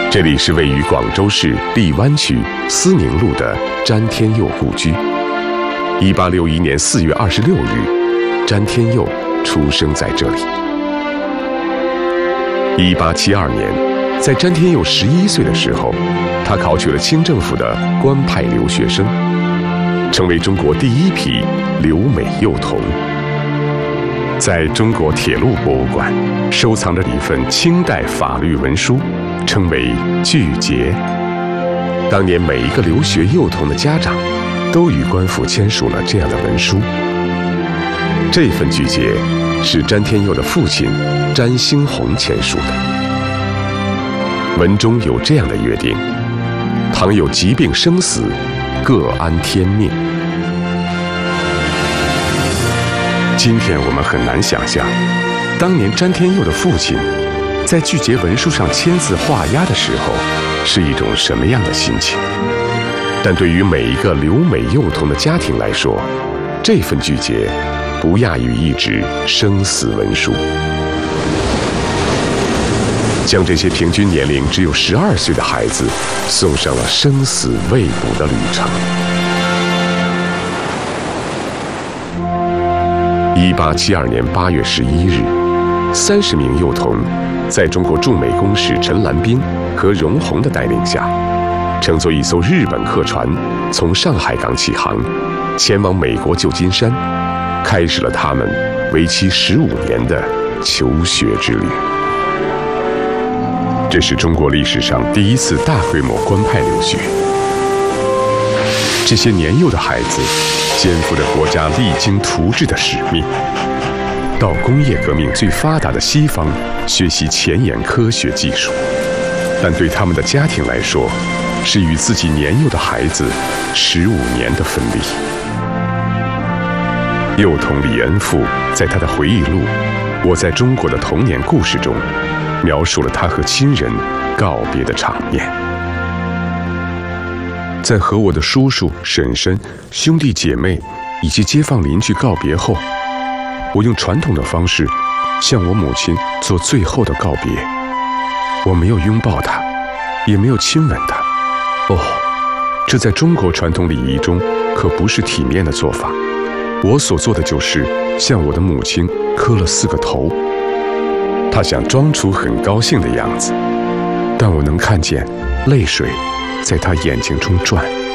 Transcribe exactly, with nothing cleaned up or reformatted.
这里是位于广州市荔湾区思宁路的詹天佑故居。一八六一年四月二十六日，詹天佑出生在这里。一八七二年，在詹天佑十一岁的时候，他考取了清政府的官派留学生，成为中国第一批留美幼童。在中国铁路博物馆收藏着一份清代法律文书，称为巨节。当年每一个留学幼童的家长都与官府签署了这样的文书。这份巨节是詹天佑的父亲詹兴宏签署的。文中有这样的约定：倘有疾病生死，各安天命。今天我们很难想象，当年詹天佑的父亲在巨节文书上签字画押的时候是一种什么样的心情。但对于每一个留美幼童的家庭来说，这份巨节不亚于一纸生死文书，将这些平均年龄只有十二岁的孩子送上了生死未卜的旅程。一八七二年八月十一日，三十名幼童在中国驻美公使陈兰宾和荣闳的带领下，乘坐一艘日本客船从上海港起航，前往美国旧金山，开始了他们为期十五年的求学之旅。这是中国历史上第一次大规模官派留学。这些年幼的孩子肩负着国家励精图治的使命，到工业革命最发达的西方学习前沿科学技术，但对他们的家庭来说，是与自己年幼的孩子十五年的分离。幼童李恩富在他的回忆录《我在中国的童年故事》中，描述了他和亲人告别的场面。在和我的叔叔、婶婶、兄弟姐妹以及街坊邻居告别后，我用传统的方式向我母亲做最后的告别。我没有拥抱她，也没有亲吻她。哦，这在中国传统礼仪中可不是体面的做法。我所做的就是向我的母亲磕了四个头。她想装出很高兴的样子，但我能看见泪水在她眼睛中转。